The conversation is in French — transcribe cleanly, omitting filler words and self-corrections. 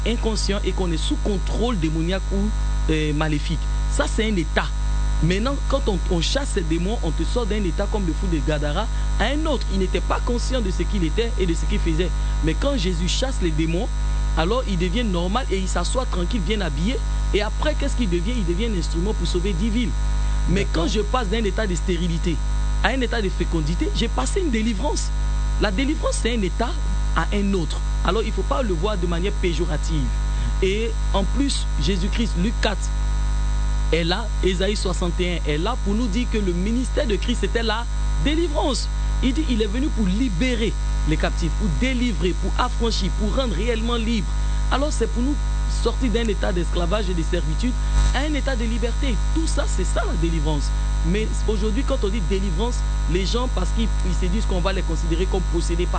inconscient et qu'on est sous contrôle démoniaque ou maléfique. Ça, c'est un état. Maintenant, quand on chasse ces démons, on te sort d'un état comme le fou de Gadara à un autre. Il n'était pas conscient de ce qu'il était et de ce qu'il faisait. Mais quand Jésus chasse les démons, alors il devient normal et il s'assoit tranquille, bien habillé. Et après, qu'est-ce qu'il devient? Il devient un instrument pour sauver 10 villes. Mais quand je passe d'un état de stérilité à un état de fécondité, j'ai passé une délivrance. La délivrance, c'est un état à un autre. Alors, il ne faut pas le voir de manière péjorative. Et en plus, Jésus-Christ, Luc 4, est là, Ésaïe 61 est là pour nous dire que le ministère de Christ était la délivrance. Il dit il est venu pour libérer les captifs, pour délivrer, pour affranchir, pour rendre réellement libre. Alors c'est pour nous sortir d'un état d'esclavage et de servitude à un état de liberté. Tout ça, c'est ça la délivrance. Mais aujourd'hui, quand on dit délivrance, les gens, parce qu'ils se disent qu'on va les considérer comme possédés par